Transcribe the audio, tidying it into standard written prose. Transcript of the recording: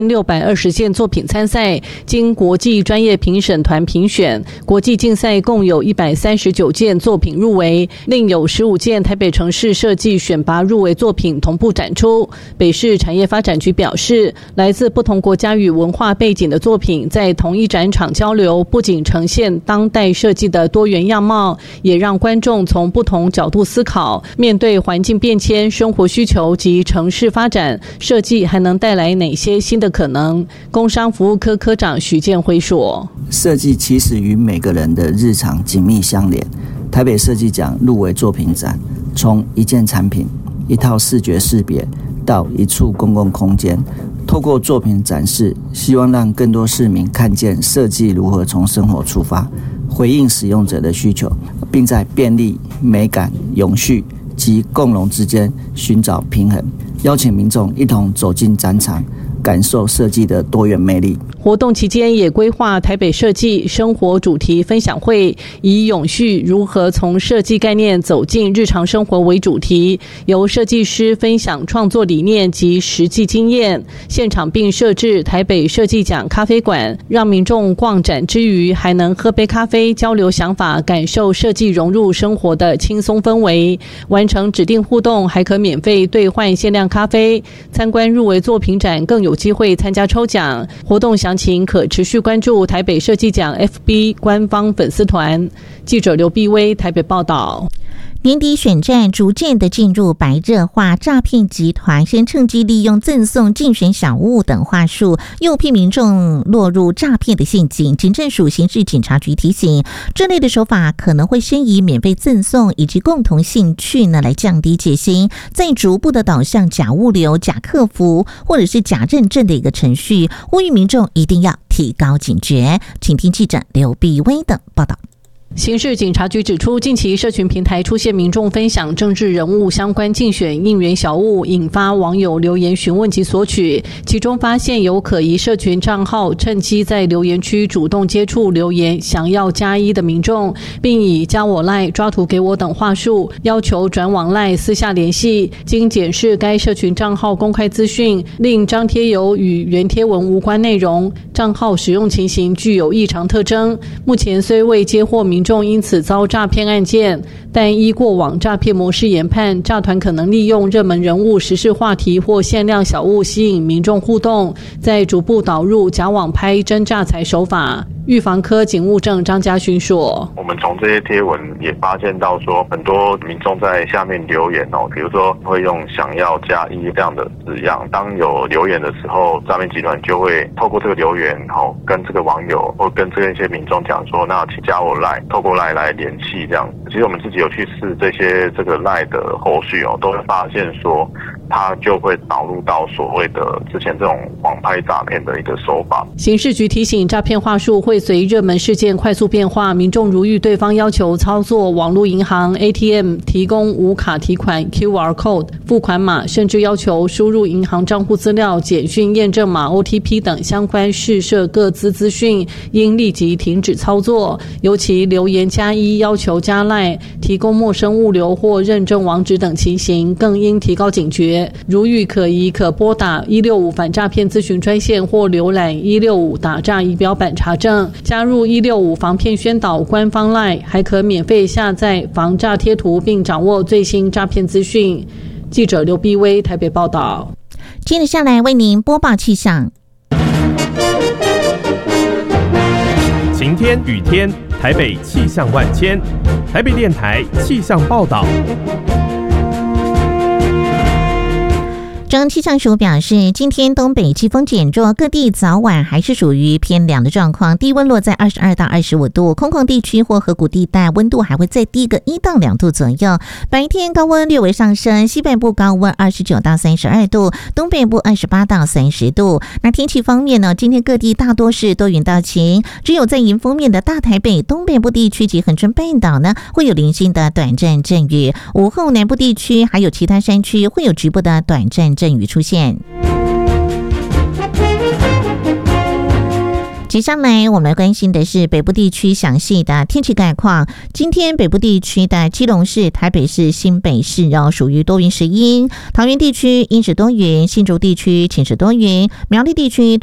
620件作品参赛，经国际专业评审团评选，国际竞赛共有139件作品入围，另有15件台北城市设计选拔入围作品同步展出。北市产业发展局表示，来自不同国家与文化背景的作品在同一展场交流，不仅呈现当代设计的多元样貌，也让观众从不同角度思考，面对环境变迁、生活需求及城市发展，设计还能带来哪些新的可能？工商服务科科长许建辉说： 设计其实与每个人的日常紧密相连。台北设计奖入围作品展，从一件产品、一套视觉识别到一处公共空间，透过作品展示，希望让更多市民看见设计如何从生活出发，回应使用者的需求，并在便利、美感、永续及共融之间寻找平衡，邀请民众一同走进展场，感受设计的多元魅力。 活动期间也规划台北设计生活主题分享会，以永续如何从设计概念走进日常生活为主题，由设计师分享创作理念及实际经验。现场并设置台北设计奖咖啡馆，让民众逛展之余还能喝杯咖啡，交流想法，感受设计融入生活的轻松氛围。完成指定互动还可免费兑换限量咖啡。参观入围作品展更有机会参加抽奖。活动详情可持续关注台北设计奖 FB 官方粉丝团。记者刘碧薇台北报道。 年底选战逐渐的进入白热化，诈骗集团先趁机利用赠送竞选小物等话术，诱骗民众落入诈骗的陷阱。警政署刑事警察局提醒，这类的手法可能会先以免费赠送以及共同兴趣来降低戒心，再逐步的导向假物流、假客服或者是假认证的一个程序，呼吁民众一定要提高警觉。请听记者刘碧薇的报道。 刑事警察局指出，近期社群平台出现民众分享政治人物相关竞选应援小物，引发网友留言询问及索取，其中发现有可疑社群账号趁机在留言区主动接触留言想要加一的民众，并以加我赖、抓图给我等话术要求转往赖私下联系。经检视该社群账号公开资讯，另张贴有与原贴文无关内容，账号使用情形具有异常特征。目前虽未接获民众因此遭诈骗案件，但依过往诈骗模式研判，诈团可能利用热门人物、时事话题或限量小物吸引民众互动，再逐步导入假网拍真诈财手法。预防科警务证张家勋说： 我们从这些贴文也发现到说，很多民众在下面留言比如说会用想要加一这样的字样，当有留言的时候，诈骗集团就会透过这个留言跟这个网友或跟这些民众讲说，那请加我赖，透过赖来联系这样。其实我们自己有去试这个赖的后续都会发现说，它就会导入到所谓的之前这种网拍诈骗的一个手法。 刑事局提醒，诈骗话术会随热门事件快速变化，民众如遇对方要求操作网络银行 ATM 提供无卡提款 QR code 付款码，甚至要求输入银行账户资料、简讯验证码 OTP 等相关事涉各资资讯，应立即停止操作。尤其留言加一、要求加赖、提供陌生物流或认证网址等情形，更应提高警觉。如遇可疑，可拨打165反诈骗咨询专线或浏览165打诈仪表板查证，加入165防骗宣导官方 LINE， 还可免费下载防诈贴图，并掌握最新诈骗资讯。记者刘碧薇台北报道。 接着下来为您播报气象。 晴天、雨天，台北气象万千。台北电台气象报道。中央气象署表示，今天东北季风减弱，各地早晚还是属于偏凉的状况，低温落在22到25度，空旷地区或河谷地带温度还会再低个1到2度左右。白天高温略微上升，西北部高温29到32度，东北部28到30度。那天气方面呢，今天各地大多是多云到晴，只有在迎风面的大台北、东北部地区及恒春半岛呢，会有零星的短暂阵雨。午后南部地区还有其他山区会有局部的短暂阵雨出现。 接下来我们来关心的是北部地区详细的天气概况。今天北部地区的基隆市、台北市、新北市属于多云时阴，桃园地区阴时多云，新竹地区晴时多云，苗栗地区